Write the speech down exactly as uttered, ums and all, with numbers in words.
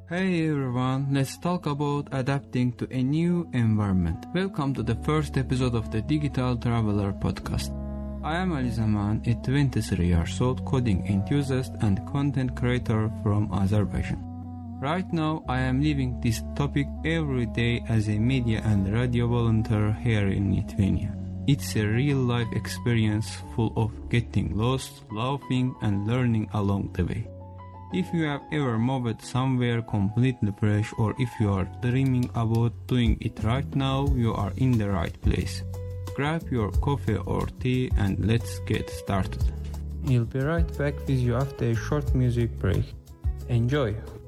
Hey everyone, let's talk about adapting to a new environment. Welcome to the first episode of the Digital Traveler podcast. I am Ali Zaman, a twenty-three years old coding enthusiast and content creator from Azerbaijan. Right now, I am living this topic every day as a media and radio volunteer here in Lithuania. It's a real-life experience full of getting lost, laughing, and learning along the way. If you have ever moved somewhere completely fresh, or if you are dreaming about doing it right now, you are in the right place. Grab your coffee or tea and let's get started. We'll be right back with you after a short music break. Enjoy!